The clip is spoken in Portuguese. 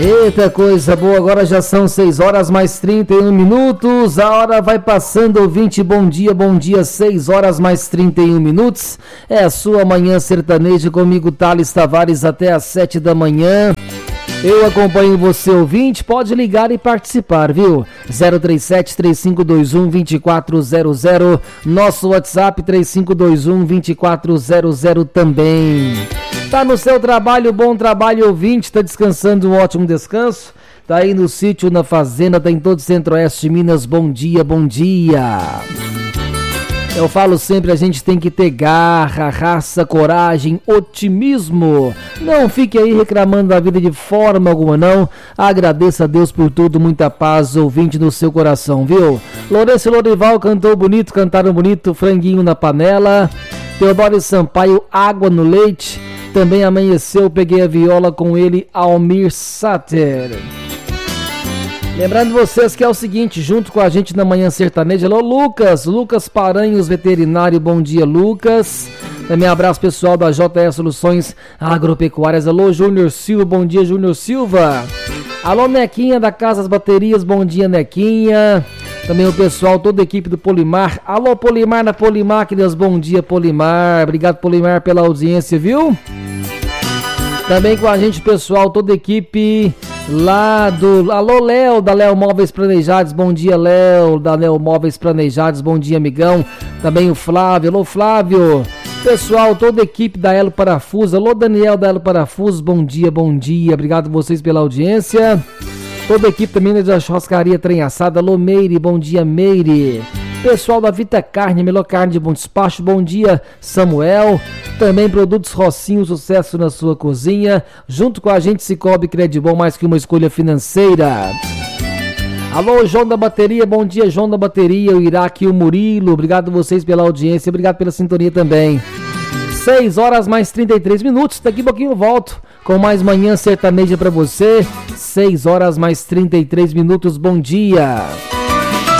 Eita, coisa boa, agora já são 6 horas mais 31 minutos, a hora vai passando, ouvinte, bom dia, 6 horas mais 31 minutos, é a sua manhã sertaneja comigo, Thales Tavares, até às 7 da manhã, eu acompanho você, ouvinte, pode ligar e participar, viu? 037-3521-2400, nosso WhatsApp 3521-2400 também. Tá no seu trabalho, bom trabalho, ouvinte, tá descansando, um ótimo descanso, tá aí no sítio, na fazenda, tá em todo o Centro-Oeste de Minas, bom dia, bom dia. Eu falo sempre, a gente tem que ter garra, raça, coragem, otimismo. Não fique aí reclamando da vida de forma alguma, não. Agradeça a Deus por tudo, muita paz, ouvinte no seu coração, viu? Lourenço e Lorival cantou bonito, cantaram bonito, franguinho na panela. Teodoro Sampaio, água no leite. Também amanheceu, peguei a viola com ele, Almir Sater. Lembrando vocês que é o seguinte, junto com a gente na Manhã Sertaneja, alô Lucas Paranhos, veterinário, bom dia Lucas. Também abraço pessoal da JS Soluções Agropecuárias, alô Júnior Silva, bom dia Júnior Silva. Alô Nequinha da Casa das Baterias, bom dia Nequinha. Também o pessoal, toda a equipe do Polimar. Alô, Polimar na Polimáquinas, bom dia, Polimar. Obrigado, Polimar, pela audiência, viu? Também com a gente, pessoal, toda a equipe lá do... Alô, Léo, da Léo Móveis Planejados, bom dia, Léo, da Léo Móveis Planejados, bom dia, amigão. Também o Flávio, alô, Flávio. Pessoal, toda a equipe da Elo Parafuso, alô, Daniel da Elo Parafuso, bom dia, bom dia. Obrigado a vocês pela audiência. Toda a equipe também da Churrascaria Trem Assado, alô Meire, bom dia Meire. Pessoal da Vita Carne, melhor carne de bom despacho, bom dia Samuel. Também Produtos Rocinho, sucesso na sua cozinha. Junto com a gente Cicobi Credibom, mais que uma escolha financeira. Alô João da Bateria, bom dia João da Bateria, o Iraque e o Murilo. Obrigado a vocês pela audiência, obrigado pela sintonia também. 6 horas mais 33 minutos, daqui a pouquinho eu volto com mais Manhã Sertaneja pra você. 6 horas mais 33 minutos, bom dia.